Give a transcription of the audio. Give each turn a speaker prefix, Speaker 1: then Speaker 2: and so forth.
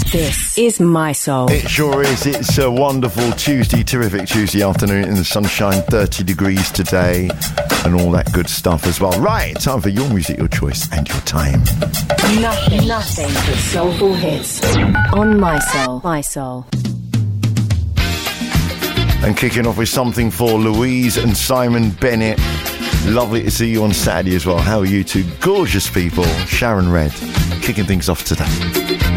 Speaker 1: This is My Soul.
Speaker 2: It sure is. It's a wonderful Tuesday, terrific Tuesday afternoon in the sunshine, 30 degrees today, and all that good stuff as well. Right, time for your music, your choice, and your time.
Speaker 1: Nothing but soulful hits on My Soul. My Soul.
Speaker 2: And kicking off with something for Louise and Simon Bennett. Lovely to see you on Saturday as well. How are you two gorgeous people? Sharon Red, kicking things off today.